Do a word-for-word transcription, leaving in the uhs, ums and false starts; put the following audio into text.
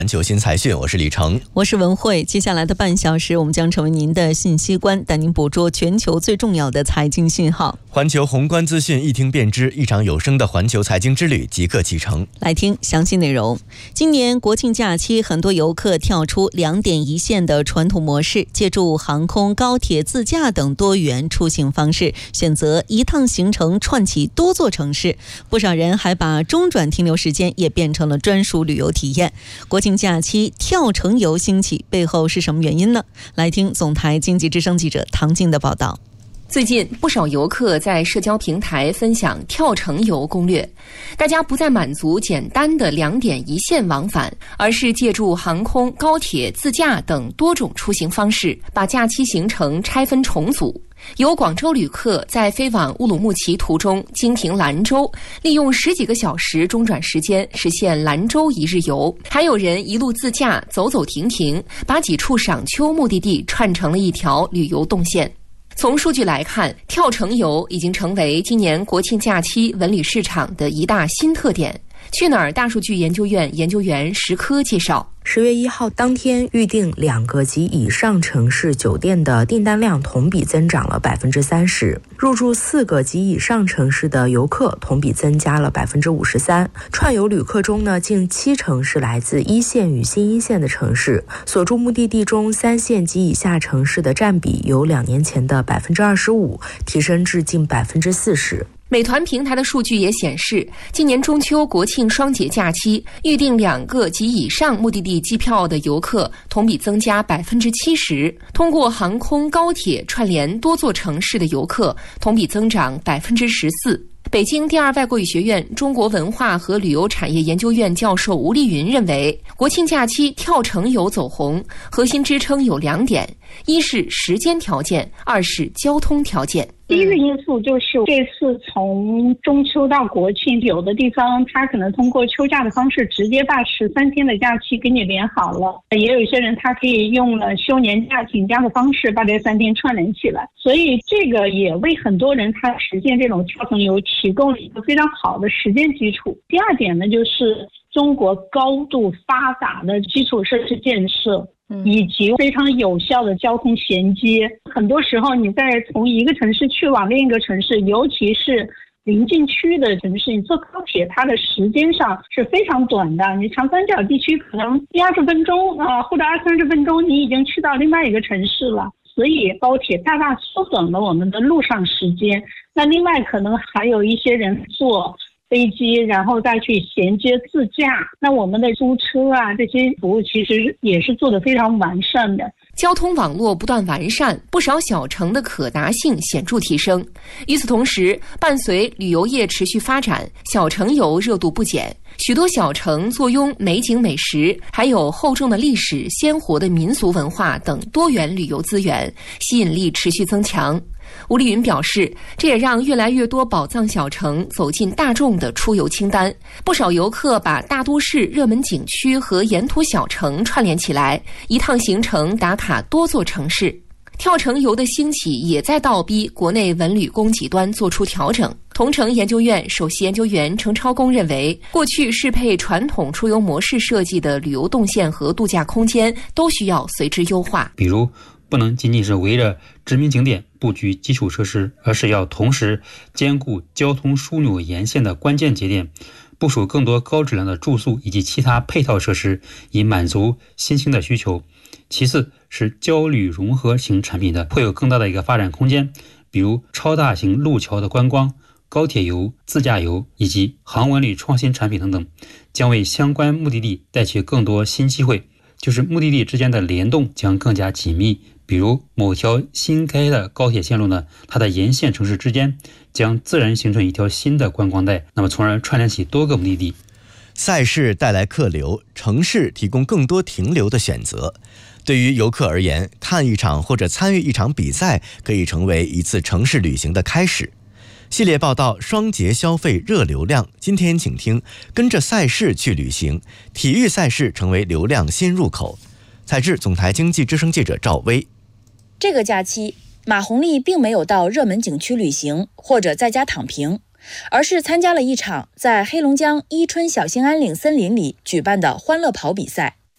环球新财讯，我是李成， 我是文慧。接下来的半小时，我们将成为您的信息官，带您捕捉全球最重要的财经信号。 环球宏观资讯一听便知，一场有声的环球财经之旅即刻启程。 来听详细内容。今年国庆假期，很多游客跳出两点一线的传统模式，借助航空、高铁、自驾等多元出行方式，选择一趟行程串起多座城市。不少人还把中转停留时间也变成了专属旅游体验。国庆假期跳城游兴起，背后是什么原因呢？来听总台经济之声记者唐静的报道。 最近不少游客在社交平台分享跳城游攻略，大家不再满足简单的两点一线往返，而是借助航空、高铁、自驾等多种出行方式，把假期行程拆分重组。有广州旅客在飞往乌鲁木齐途中经停兰州，利用十几个小时中转时间实现兰州一日游。还有人一路自驾走走停停，把几处赏秋目的地串成了一条旅游动线。从数据来看，跳城游已经成为今年国庆假期文旅市场的一大新特点。去哪儿大数据研究院研究员石科介绍， 十月一号当天预订两个及以上城市酒店的订单量同比增长了百分之三十，入住四个及以上城市的游客同比增加了百分之五十三。串游旅客中呢，近七成是来自一线与新一线的城市，所住目的地中三线及以下城市的占比由两年前的百分之二十五提升至近百分之四十。 美团平台的数据也显示，今年中秋、国庆双节假期预订两个及以上目的地机票的游客同比增加百分之七十，通过航空、高铁串联多座城市的游客同比增长百分之十四。北京第二外国语学院中国文化和旅游产业研究院教授吴丽云认为，国庆假期跳城游走红，核心支撑有两点：一是时间条件，二是交通条件。 第一个因素就是这次从中秋到国庆，有的地方它可能通过休假的方式直接把十三天的假期给你连好了，也有一些人他可以用了休年假请假的方式把这三天串联起来，所以这个也为很多人他实现这种跳城游提供了一个非常好的时间基础。第二点呢，就是中国高度发达的基础设施建设以及非常有效的交通衔接。很多时候你在从一个城市去往另一个城市，尤其是临近区的城市，你坐高铁它的时间上是非常短的，你长三角地区可能一二十分钟啊，或者二三十分钟你已经去到另外一个城市了，所以高铁大大缩短了我们的路上时间。那另外可能还有一些人坐飞机然后再去衔接自驾，那我们的租车啊这些服务其实也是做得非常完善的。 交通网络不断完善，不少小城的可达性显著提升。与此同时，伴随旅游业持续发展，小城游热度不减。许多小城坐拥美景美食，还有厚重的历史、鲜活的民俗文化等多元旅游资源，吸引力持续增强。吴丽云表示，这也让越来越多宝藏小城走进大众的出游清单。不少游客把大都市热门景区和沿途小城串联起来，一趟行程打卡多座城市。跳城游的兴起也在倒逼国内文旅供给端做出调整。同城研究院首席研究员程超公认为，过去适配传统出游模式设计的旅游动线和度假空间都需要随之优化。 比如不能仅仅是围着知名景点布局基础设施，而是要同时兼顾交通枢纽沿线的关键节点，部署更多高质量的住宿以及其他配套设施，以满足新兴的需求。其次是交旅融合型产品的会有更大的一个发展空间，比如超大型路桥的观光、高铁游、自驾游以及航文旅创新产品等等，将为相关目的地带去更多新机会，就是目的地之间的联动将更加紧密。比如某条新开的高铁线路呢，它的沿线城市之间将自然形成一条新的观光带，那么从而串联起多个目的地。 赛事带来客流，城市提供更多停留的选择。对于游客而言，看一场或者参与一场比赛可以成为一次城市旅行的开始。系列报道双节消费热流量，今天请听跟着赛事去旅行，体育赛事成为流量新入口。采制总台经济之声记者赵薇。 这个假期，马红丽并没有到热门景区旅行或者在家躺平，而是参加了一场在黑龙江伊春小兴安岭森林里举办的欢乐跑比赛。